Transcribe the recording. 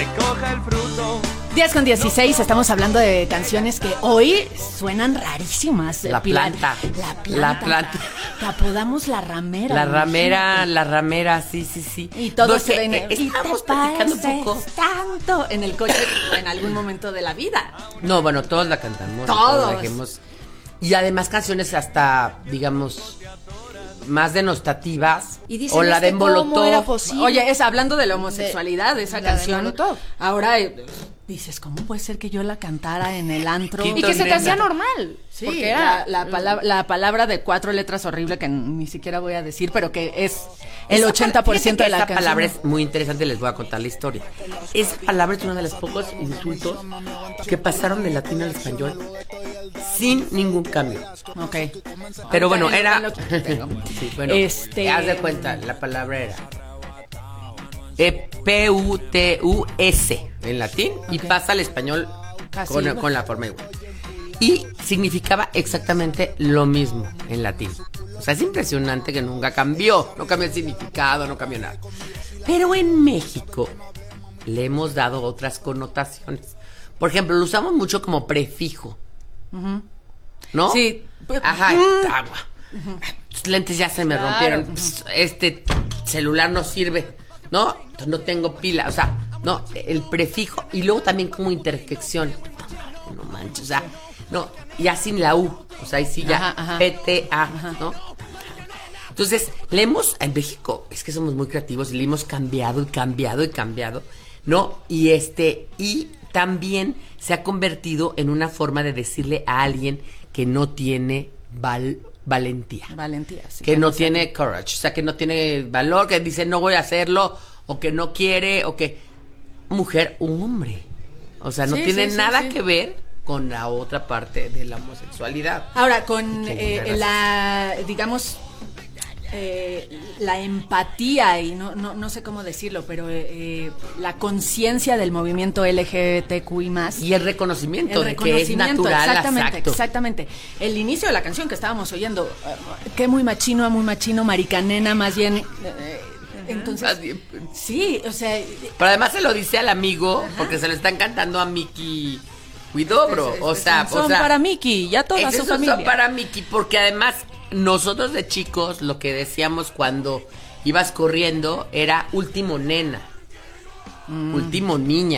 recoja el fruto. 10:16, estamos hablando de canciones que hoy suenan rarísimas. La Pilar. planta. La planta. Te apodamos la ramera. La ramera, sí. Y todos No se sé, ven. estamos platicando un poco. Tanto en el coche en algún momento de la vida. No, bueno, todos la cantamos. Todos. La dejemos. Y además canciones hasta, digamos, más denostativas. Y dicen, o la de ¿cómo era Molotov. posible? Oye, hablando de la homosexualidad, esa la de canción. Molotov. Ahora dices, ¿cómo puede ser que yo la cantara en el antro? Y que se te hacía normal. Sí, porque era la palabra de 4 letras horrible que ni siquiera voy a decir, pero que es el 80% de la Esa canción. palabra es muy interesante, les voy a contar la historia. Esa palabra es uno de los pocos insultos que pasaron del latín al español sin ningún cambio. Ok. Pero bueno, era... Sí, bueno, haz de cuenta, la palabra era P-U-T-U-S en latín y pasa al español Casi con la forma igual. Y significaba exactamente lo mismo en latín. O sea, es impresionante que nunca cambió. No cambió el significado, no cambió nada. Pero en México le hemos dado otras connotaciones. Por ejemplo, lo usamos mucho como prefijo. ¿No? Sí. Ajá, agua. Tus lentes ya se me rompieron. Este celular no sirve. ¿No? No tengo pila. O sea, no, el prefijo. Y luego también como interjección. No manches, o sea, no, ya sin la U. O sea, ahí sí ya P-T-A, ¿no? Entonces, le hemos, en México, es que somos muy creativos y le hemos cambiado, ¿no? Y también se ha convertido en una forma de decirle a alguien que no tiene valentía. Valentía, sí. Que no tiene courage, o sea, que no tiene valor, que dice no voy a hacerlo, o que no quiere, o que... Mujer, un hombre. O sea, no tiene nada que ver con la otra parte de la homosexualidad. Ahora, con digamos, la empatía y no sé cómo decirlo, pero la conciencia del movimiento LGBTQI+. Y el reconocimiento de que es natural. Exactamente. El inicio de la canción que estábamos oyendo, que muy machino, maricanena, más bien... entonces, sí, o sea... Pero además se lo dice al amigo, porque se lo están cantando a Miki Huidobro. Son para Miki, ya toda su familia. Son para Miki, porque además nosotros de chicos lo que decíamos cuando ibas corriendo era último nena, último niña.